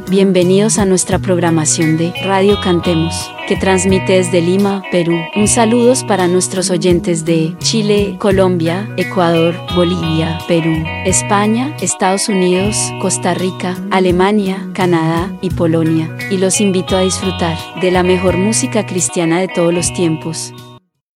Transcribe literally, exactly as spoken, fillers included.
Bienvenidos a nuestra programación de Radio Cantemos, que transmite desde Lima, Perú. Un saludo para nuestros oyentes de Chile, Colombia, Ecuador, Bolivia, Perú, España, Estados Unidos, Costa Rica, Alemania, Canadá y Polonia. Y los invito a disfrutar de la mejor música cristiana de todos los tiempos.